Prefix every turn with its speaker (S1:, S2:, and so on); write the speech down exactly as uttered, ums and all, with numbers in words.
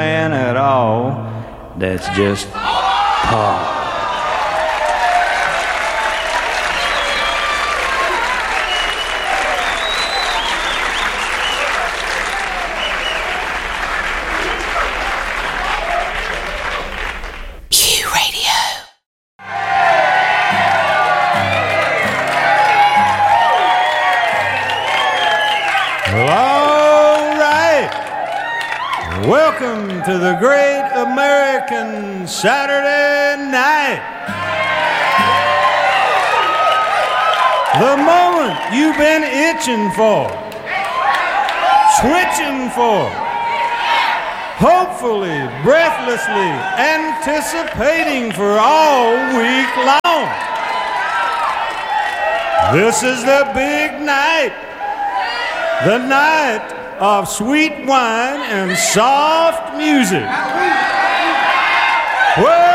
S1: man at all. That's just Paul. Welcome to the Great American Saturday Night. The moment you've been itching for, switching for, hopefully, breathlessly anticipating for all week long. This is the big night, the night of sweet wine and soft music. Well,